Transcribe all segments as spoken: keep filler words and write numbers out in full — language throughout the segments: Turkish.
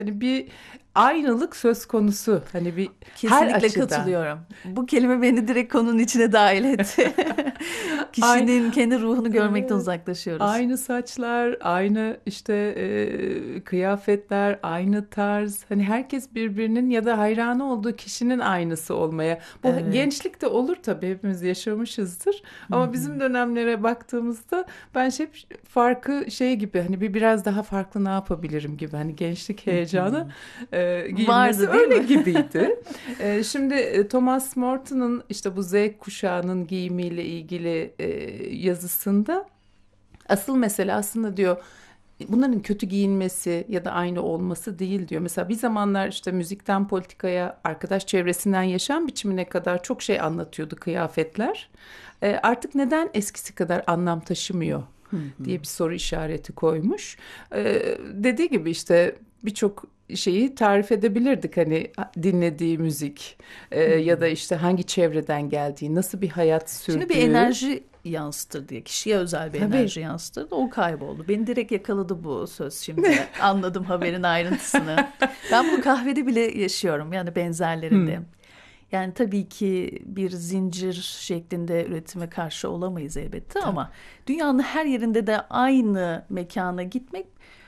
Hani bir aynılık söz konusu. Hani bir her Kesinlikle açıdan. katılıyorum. Bu kelime beni direkt konunun içine dahil etti. Ay, Kişinin kendi ruhunu görmekten evet. uzaklaşıyoruz. Aynı saçlar, aynı işte e, kıyafetler, aynı tarz. Hani herkes birbirinin ya da hayranı olduğu kişinin aynısı olmaya. Bu Evet. gençlikte olur tabii, hepimiz yaşamışızdır. Hı Ama hı. bizim dönemlere baktığımızda ben hep farkı şey gibi, hani bir biraz daha farklı ne yapabilirim gibi, hani gençlik Hı heyecanı hı. e, giyinmesi Vardı değil öyle mi? gibiydi. E, şimdi e, Thomas Morton'un işte bu Z kuşağının giyimiyle ilgili e, yazısında asıl mesele aslında diyor, bunların kötü giyinmesi ya da aynı olması değil diyor. Mesela bir zamanlar işte müzikten politikaya, arkadaş çevresinden yaşam biçimine kadar çok şey anlatıyordu kıyafetler. E, artık neden eskisi kadar anlam taşımıyor Hı hı. diye bir soru işareti koymuş. E, dediği gibi işte birçok şeyi tarif edebilirdik, hani dinlediği müzik e, Hı hı. ya da işte hangi çevreden geldiği, nasıl bir hayat Şimdi bir sürdüğü. enerji yansıtır diye, kişiye özel bir Tabii. enerji yansıtır da o kayboldu. Beni direkt yakaladı bu söz şimdi. Anladım haberin ayrıntısını. Ben bunu kahvede bile yaşıyorum, yani benzerlerinde. Hmm, Yani tabii ki bir zincir şeklinde üretime karşı olamayız elbette tabii. ama dünyanın her yerinde de aynı mekana gitmek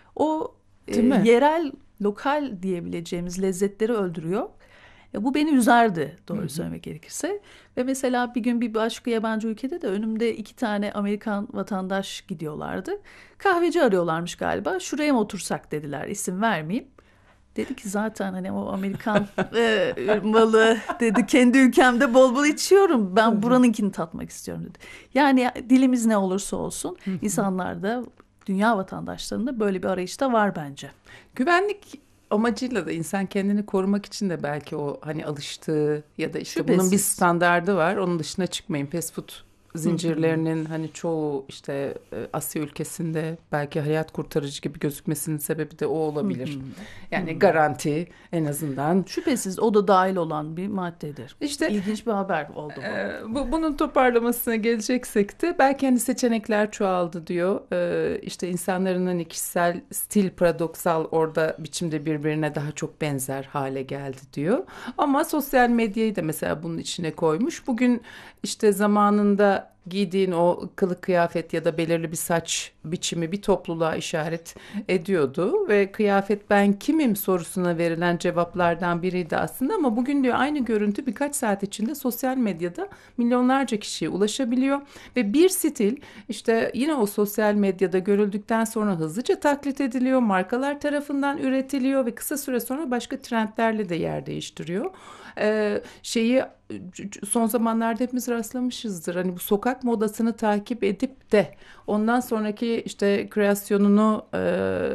o e, Değil mi? yerel, lokal diyebileceğimiz lezzetleri öldürüyor. E, bu beni üzerdi Hı doğru hı. söylemek gerekirse. Ve mesela bir gün bir başka yabancı ülkede de önümde iki tane Amerikan vatandaş gidiyorlardı. Kahveci arıyorlarmış galiba. Şuraya mı otursak dediler, isim vermeyeyim. Dedi ki zaten hani o Amerikan e, malı, dedi, kendi ülkemde bol bol içiyorum. Ben Tabii. buranınkini tatmak istiyorum dedi. Yani dilimiz ne olursa olsun Hı hı. insanlarda, dünya vatandaşlarında böyle bir arayışta var bence. Güvenlik amacıyla da insan kendini korumak için de belki o hani alıştığı ya da işte bunun bir Şüphesiz. standardı var. Onun dışına çıkmayın. Fast food Hı hı. zincirlerinin hani çoğu işte e, Asya ülkesinde belki hayat kurtarıcı gibi gözükmesinin sebebi de o Hı olabilir. hı. Yani Hı. garanti en azından. Şüphesiz o da dahil olan bir maddedir. İşte İlginç bir haber oldu bu. Ee, bu, bunun toparlamasına geleceksek de belki hani seçenekler çoğaldı diyor. Ee, işte insanların hani kişisel stil paradoksal orada biçimde birbirine daha çok benzer hale geldi diyor. Ama sosyal medyayı da mesela bunun içine koymuş. Bugün işte zamanında giydiğin o kılık kıyafet ya da belirli bir saç biçimi bir topluluğa işaret ediyordu ve kıyafet ben kimim sorusuna verilen cevaplardan biriydi aslında, ama bugün diyor aynı görüntü birkaç saat içinde sosyal medyada milyonlarca kişiye ulaşabiliyor ve bir stil işte yine o sosyal medyada görüldükten sonra hızlıca taklit ediliyor, markalar tarafından üretiliyor ve kısa süre sonra başka trendlerle de yer değiştiriyor. Ee, şeyi son zamanlarda hepimiz rastlamışızdır. Hani bu sokak modasını takip edip de ondan sonraki işte kreasyonunu e,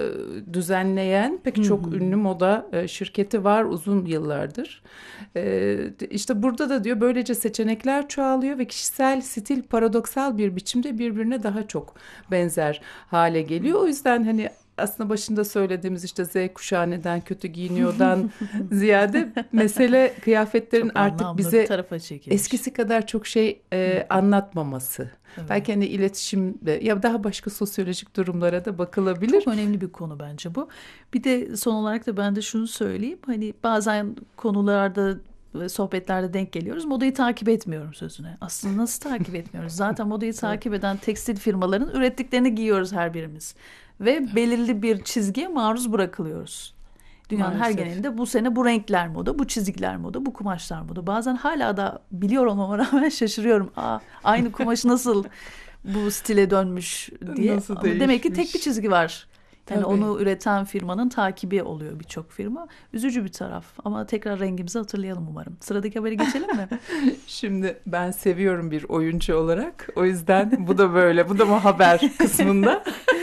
düzenleyen pek Hı çok hı. ünlü moda e, şirketi var uzun yıllardır. E, işte burada da diyor böylece seçenekler çoğalıyor ve kişisel stil paradoksal bir biçimde birbirine daha çok benzer hale geliyor. O yüzden hani aslında başında söylediğimiz işte Z kuşağı neden kötü giyiniyordan ziyade mesele kıyafetlerin Çok artık anlamlı bir bize tarafa çekilmiş. eskisi kadar çok şey Hı e, hı. anlatmaması. Evet. Belki hani iletişimde ya daha başka sosyolojik durumlara da bakılabilir. Çok önemli bir konu bence bu. Bir de son olarak da ben de şunu söyleyeyim. Hani bazen konularda ve sohbetlerde denk geliyoruz. Modayı takip etmiyorum sözüne. Aslında nasıl takip etmiyoruz? Zaten modayı Tabii. takip eden tekstil firmaların ürettiklerini giyiyoruz her birimiz. Ve belirli bir çizgiye maruz bırakılıyoruz. Dünyanın her Maalesef. genelinde bu sene bu renkler moda, bu çizgiler moda, bu kumaşlar moda. Bazen hala da biliyor olmama rağmen şaşırıyorum. Aa, aynı kumaş nasıl bu stile dönmüş diye. Nasıl Ama demek ki tek bir değişmiş. çizgi var. Yani Tabii. onu üreten firmanın takibi oluyor birçok firma. Üzücü bir taraf. Ama tekrar rengimizi hatırlayalım umarım. Sıradaki haberi geçelim mi? Şimdi ben seviyorum bir oyuncu olarak. O yüzden bu da böyle. Bu da mı haber kısmında?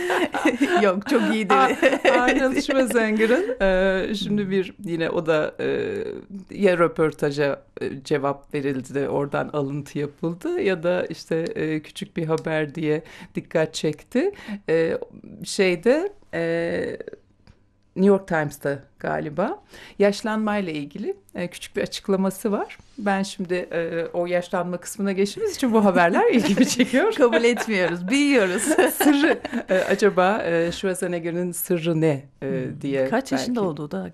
Yok, çok A- iyiydi. Arnold Schwarzenegger'ın e, şimdi bir yine o da e, ya röportaja e, cevap verildi de oradan alıntı yapıldı ya da işte e, küçük bir haber diye dikkat çekti. E, şeyde e, New York Times'ta galiba yaşlanmayla ilgili e, küçük bir açıklaması var. Ben şimdi e, o yaşlanma kısmına geçtiğimiz için bu haberler ilgimi çekiyor. Kabul etmiyoruz, biliyoruz. Sırrı e, acaba e, Schwarzenegger'in sırrı ne e, diye. Kaç belki. yaşında olduğu da